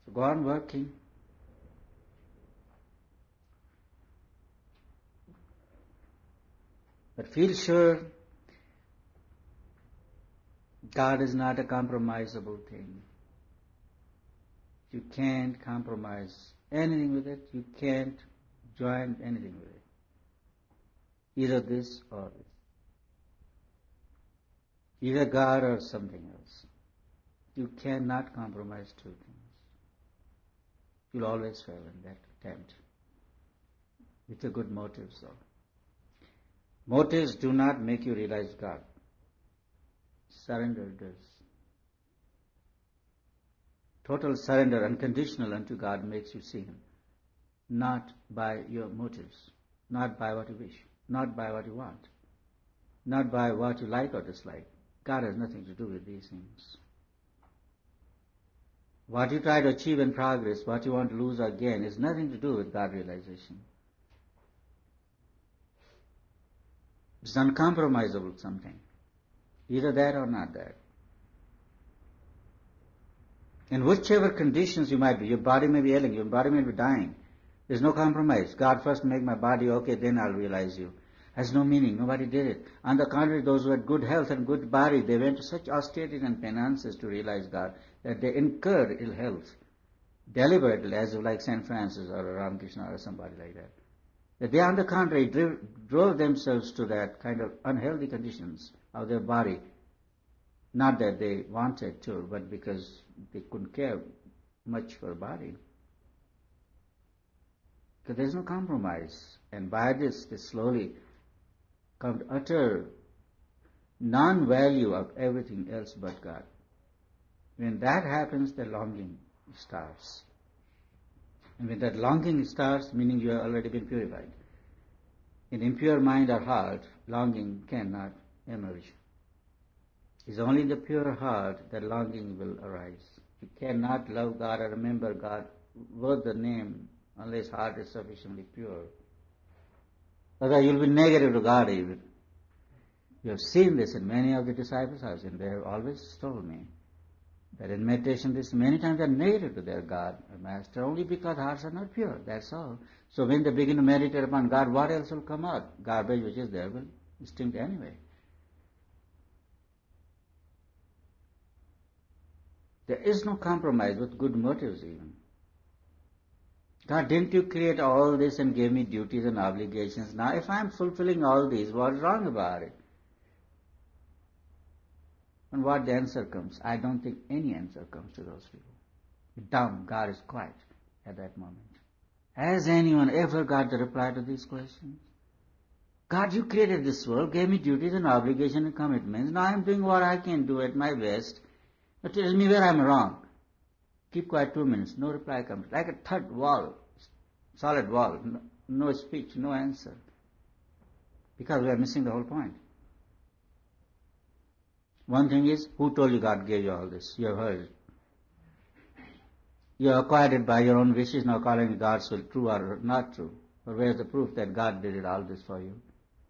So go on working. But feel sure God is not a compromisable thing. You can't compromise anything with it. You can't join anything with it. Either this or this. Either God or something else. You cannot compromise two things. You'll always fail in that attempt. With a good motives though. Motives do not make you realize God. Surrender does. Total surrender, unconditional unto God, makes you see Him. Not by your motives, not by what you wish, not by what you want, not by what you like or dislike. God has nothing to do with these things. What you try to achieve in progress, what you want to lose or gain, is nothing to do with God realization. It's uncompromisable something. Either that or not that. In whichever conditions you might be, your body may be ailing, your body may be dying. There's no compromise. God first make my body okay, then I'll realize you. Has no meaning. Nobody did it. On the contrary, those who had good health and good body, they went to such austerities and penances to realize God that they incurred ill health deliberately, as like St. Francis or Ramakrishna or somebody like that. That they, on the contrary, drove themselves to that kind of unhealthy conditions of their body. Not that they wanted to, but because they couldn't care much for body. Because there's no compromise. And by this, they slowly come to utter non-value of everything else but God. When that happens, the longing starts. And when that longing starts, meaning you have already been purified. In impure mind or heart, longing cannot emerge. It's only in the pure heart that longing will arise. You cannot love God or remember God worth the name unless heart is sufficiently pure. Otherwise you'll be negative to God even. You have seen this in many of the disciples' houses, and they have always told me that in meditation this many times they are negative to their God or Master only because hearts are not pure, that's all. So when they begin to meditate upon God, what else will come out? Garbage which is there will stink anyway. There is no compromise with good motives even. God, didn't you create all this and gave me duties and obligations? Now if I am fulfilling all these, what is wrong about it? And what the answer comes? I don't think any answer comes to those people. Dumb, God is quiet at that moment. Has anyone ever got the reply to these questions? God, you created this world, gave me duties and obligations and commitments. Now I am doing what I can do at my best. But tell me where I am wrong. Keep quiet 2 minutes. No reply comes. Like a third wall, solid wall. No speech, no answer. Because we are missing the whole point. One thing is, who told you God gave you all this? You have heard it. You acquired it by your own wishes, now calling God's will true or not true. But where is the proof that God did it all this for you?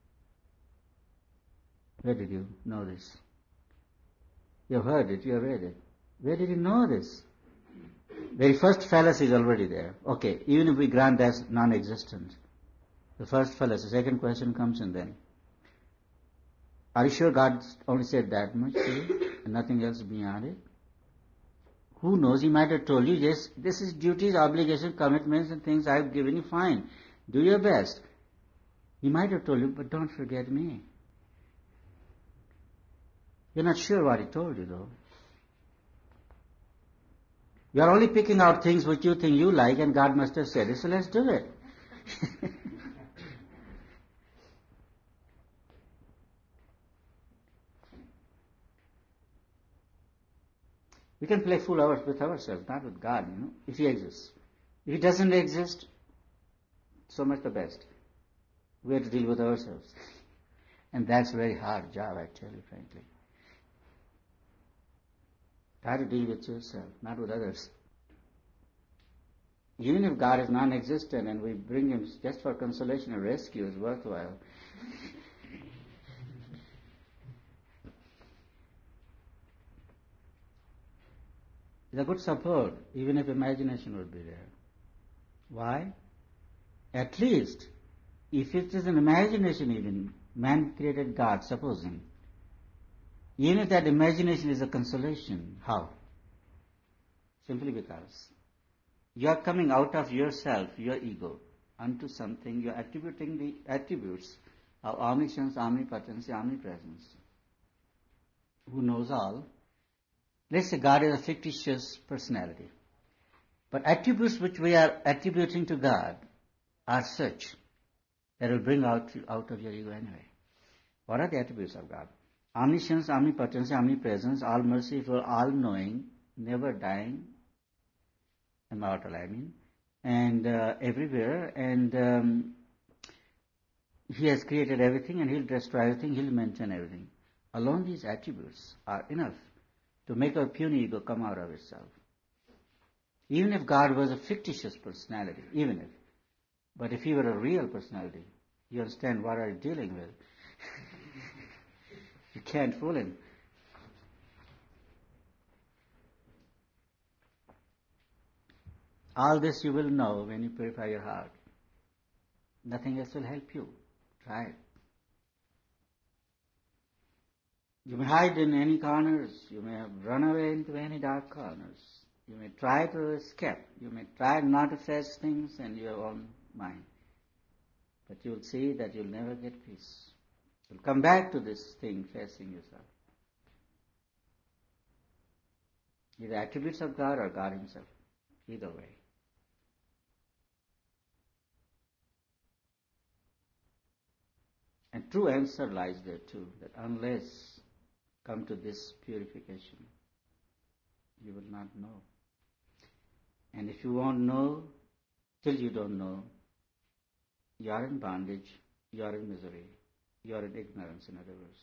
Where did you know this? You have heard it, you have read it. Where did you know this? Very first fallacy is already there. Okay, even if we grant that's non-existent. The first fallacy, second question comes in then. Are you sure God only said that much to you and nothing else beyond it? Who knows? He might have told you, yes, this is duties, obligations, commitments and things I have given you, fine. Do your best. He might have told you, but don't forget me. You're not sure what he told you though. You are only picking out things which you think you like and God must have said it, so let's do it. We can play fool with ourselves, not with God, if He exists. If He doesn't exist, so much the best. We have to deal with ourselves. And that's a very hard job, I tell you frankly. Try to deal with yourself, not with others. Even if God is non-existent and we bring Him just for consolation and rescue is worthwhile. is a good support, even if imagination would be there. Why? At least, if it is an imagination even, man created God, supposing, even if that imagination is a consolation, how? Simply because you are coming out of yourself, your ego, unto something, you are attributing the attributes of omniscience, omnipotence, omnipresence. Who knows all? Let's say God is a fictitious personality. But attributes which we are attributing to God are such that will bring out of your ego anyway. What are the attributes of God? Omniscience, omnipotence, omnipresence, all merciful, all knowing, never dying, immortal I mean, and everywhere, and He has created everything and He'll destroy everything, He'll maintain everything. Alone these attributes are enough to make our puny ego come out of itself. Even if God was a fictitious personality, even if, but if He were a real personality, you understand what are you dealing with? You can't fool Him. All this you will know when you purify your heart. Nothing else will help you. Try it. You may hide in any corners. You may run away into any dark corners. You may try to escape. You may try not to face things in your own mind. But you will see that you will never get peace. You'll come back to this thing facing yourself. Either attributes of God or God Himself. Either way. And true answer lies there too, that unless come to this purification, you will not know. And if you won't know, till you don't know, you are in bondage, you are in misery, you are in ignorance, in other words.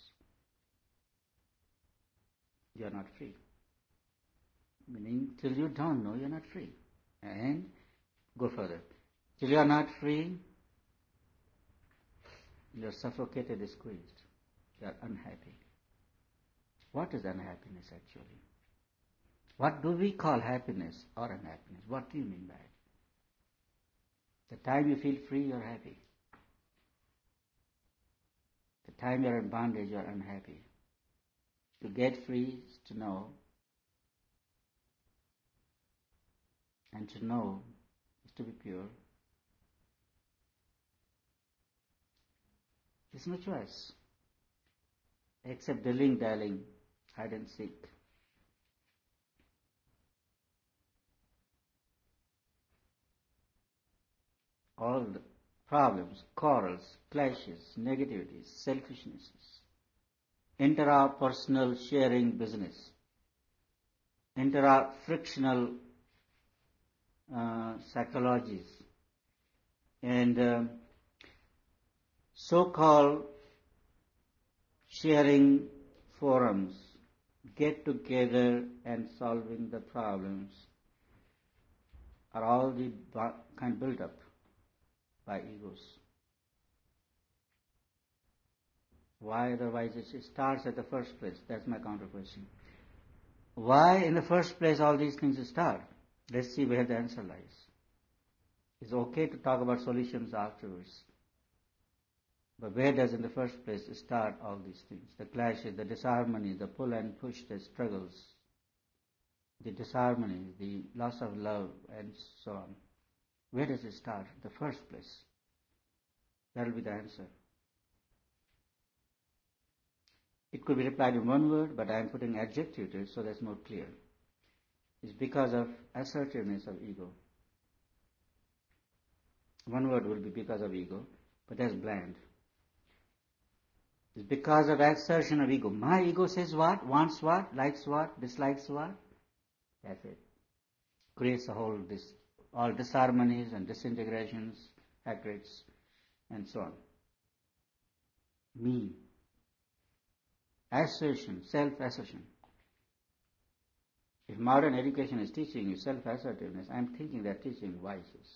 You are not free. Meaning, till you don't know, you are not free. And go further. Till you are not free, you are suffocated, squeezed. You are unhappy. What is unhappiness actually? What do we call happiness or unhappiness? What do you mean by it? The time you feel free, you are happy. The time you are in bondage, you are unhappy. To get free is to know, and to know is to be pure. There's no choice except dilly-dallying, hide and seek. All the problems, quarrels, clashes, negativities, selfishnesses, interpersonal sharing business, frictional psychologies, and so-called sharing forums, get together and solving the problems, are all the kind built up by egos. Why otherwise it starts at the first place? That's my counter question. Why in the first place all these things start? Let's see where the answer lies. It's okay to talk about solutions afterwards. But where does in the first place start all these things? The clashes, the disharmony, the pull and push, the struggles, the disharmony, the loss of love, and so on. Where does it start? The first place. That will be the answer. It could be replied in one word, but I am putting adjective to it so that's more clear. It's because of assertiveness of ego. One word will be because of ego, but that's bland. It's because of assertion of ego. My ego says what, wants what, likes what, dislikes what. That's it. Creates all disharmonies and disintegrations, hatreds, and so on. Me. Assertion, self-assertion. If modern education is teaching you self-assertiveness, I'm thinking they're teaching vices.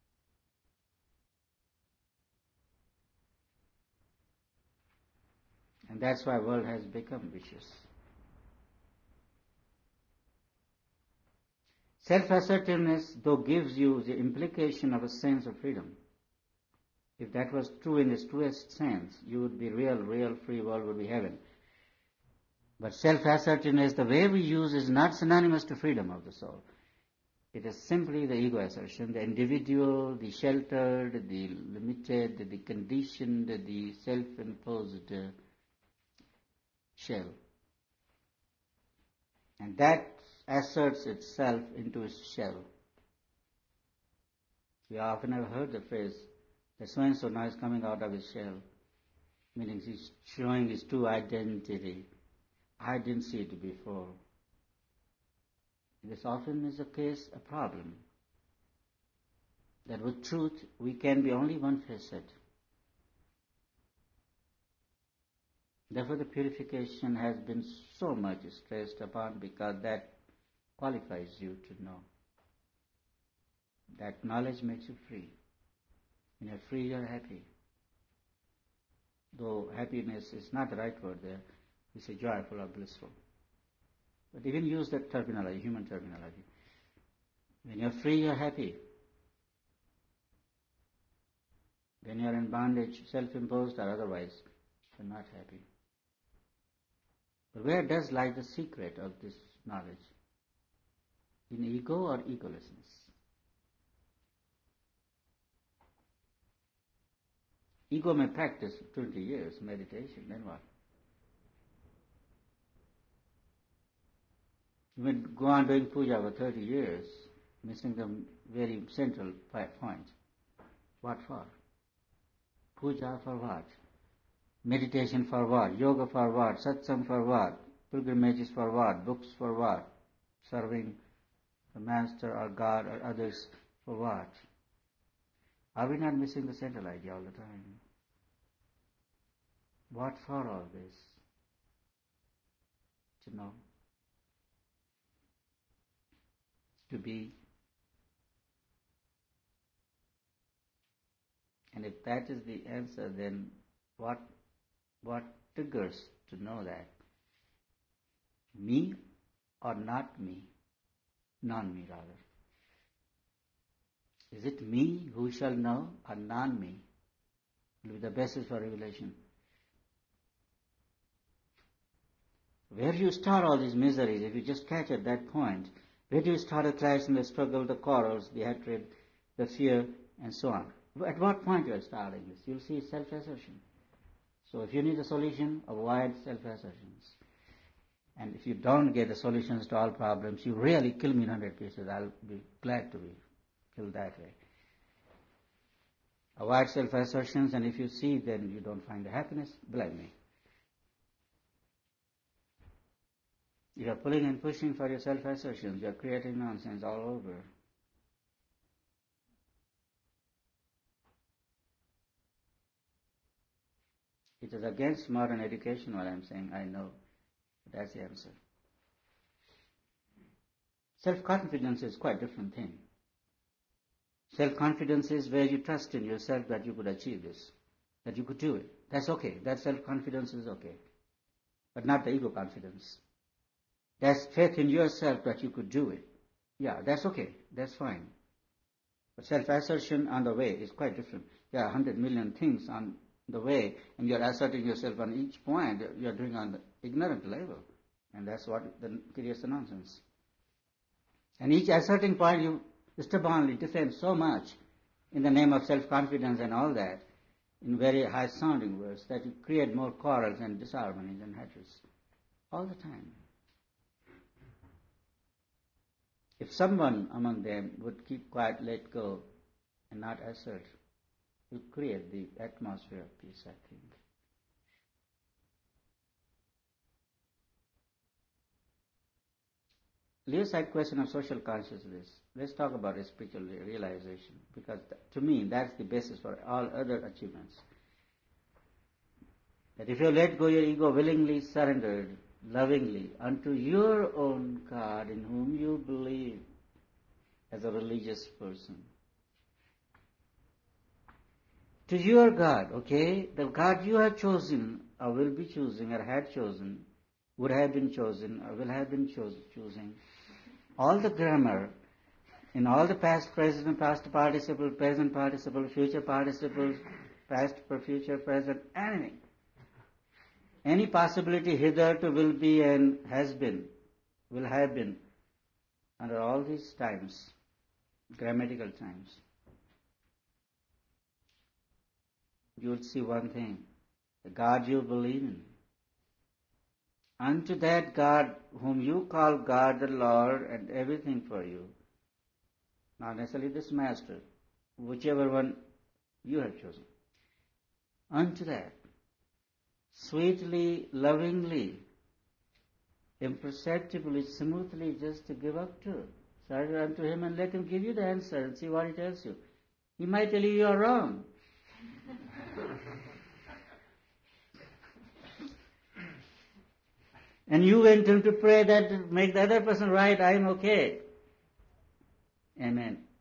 And that's why the world has become vicious. Self-assertiveness, though, gives you the implication of a sense of freedom. If that was true in its truest sense, you would be real free world would be heaven. But self-assertiveness, the way we use, is not synonymous to freedom of the soul. It is simply the ego assertion, the individual, the sheltered, the limited, the conditioned, the self-imposed shell. And that asserts itself into its shell. We often have heard the phrase, that so-and-so now is coming out of his shell, meaning he's showing his true identity. I didn't see it before. This often is the case, a problem. That with truth, we can be only one facet. Therefore, the purification has been so much stressed upon, because that qualifies you to know. That knowledge makes you free. When you're free, you're happy. Though happiness is not the right word there, we say joyful or blissful. But even use that terminology, human terminology. When you're free, you're happy. When you're in bondage, self-imposed or otherwise, you're not happy. But where does lie the secret of this knowledge? In ego or egolessness? Ego may practice 20 years meditation, then what? You may go on doing puja for 30 years, missing the very central point. What for? Puja for what? Meditation for what? Yoga for what? Satsang for what? Pilgrimages for what? Books for what? Serving the master or God or others for what? Are we not missing the central idea all the time? What for all this? To know. To be. And if that is the answer, then what triggers to know that? Me or not me? Non-me rather. Is it me who shall know or non-me? Will be the basis for revelation. Where do you start all these miseries? If you just catch at that point, where do you start the clash and the struggle, the quarrels, the hatred, the fear, and so on? At what point you are starting this? You'll see self-assertion. So if you need a solution, avoid self-assertions. And if you don't get the solutions to all problems, you really kill me in 100 pieces. I'll be glad to be killed that way. Avoid self-assertions, and if you see then you don't find the happiness, blame me. You are pulling and pushing for your self-assertions. You are creating nonsense all over. It is against modern education what I am saying, I know. But that's the answer. Self-confidence is quite a different thing. Self-confidence is where you trust in yourself that you could achieve this, that you could do it. That's okay. That self-confidence is okay. But not the ego confidence. That's faith in yourself that you could do it. Yeah, that's okay. That's fine. But self-assertion on the way is quite different. There are 100 million things on the way, and you're asserting yourself on each point you're doing on the ignorant level. And that's what creates the nonsense. And each asserting point you stubbornly defend so much in the name of self-confidence and all that, in very high-sounding words, that you create more quarrels and disharmonies and hatreds all the time. If someone among them would keep quiet, let go, and not assert, you create the atmosphere of peace, I think. Leave aside question of social consciousness. Let's talk about spiritual realization, because to me that's the basis for all other achievements. That if you let go your ego, willingly surrendered, lovingly, unto your own God in whom you believe as a religious person. To your God, okay? The God you have chosen, or will be choosing, or had chosen, would have been chosen, or will have been choosing. All the grammar in all the past, present, past participle, present participle, future participles, past, future, present, anything. Any possibility hitherto will be and has been, will have been, under all these times, grammatical times. You will see one thing, the God you believe in. Unto that God whom you call God the Lord and everything for you, not necessarily this master, whichever one you have chosen. Unto that, sweetly, lovingly, imperceptibly, smoothly, just to give up to. Surrender unto Him and let Him give you the answer and see what He tells you. He might tell you are wrong. And you went him to pray that make the other person right, I am okay. Amen.